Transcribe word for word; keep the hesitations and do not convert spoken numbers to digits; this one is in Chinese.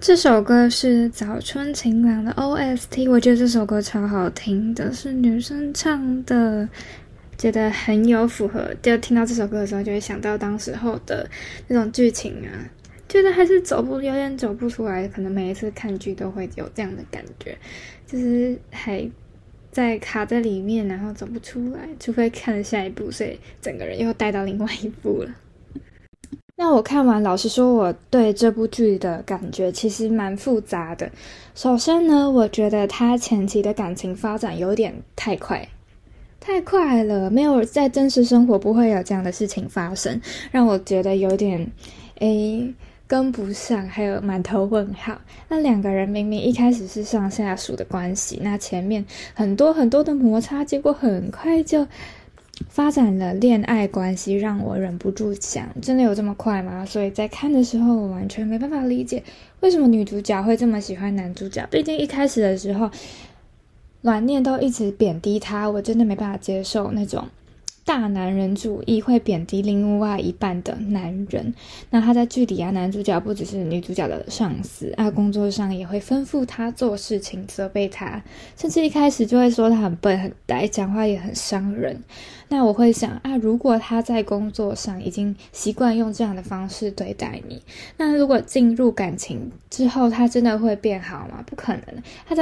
这首歌是早春晴朗的 O S T， 我觉得这首歌超好听的，是女生唱的，觉得很有符合，就听到这首歌的时候就会想到当时候的那种剧情啊，觉得还是走不有点走不出来，可能每一次看剧都会有这样的感觉，就是还在卡在里面，然后走不出来，除非看了下一部，所以整个人又带到另外一部了。那我看完，老实说，我对这部剧的感觉其实蛮复杂的。首先呢，我觉得他前期的感情发展有点太快，太快了，没有在真实生活不会有这样的事情发生，让我觉得有点诶跟不上，还有满头问号。那两个人明明一开始是上下属的关系，那前面很多很多的摩擦，结果很快就发展了恋爱关系，让我忍不住想，真的有这么快吗？所以在看的时候，我完全没办法理解为什么女主角会这么喜欢男主角。毕竟一开始的时候，阮念都一直贬低他，我真的没办法接受那种大男人主义会贬低另外一半的男人。那他在剧里啊，男主角不只是女主角的上司啊，工作上也会吩咐他做事情，责备他，甚至一开始就会说他很笨很呆，讲话也很伤人。那我会想啊，如果他在工作上已经习惯用这样的方式对待你，那如果进入感情之后，他真的会变好吗？不可能。他在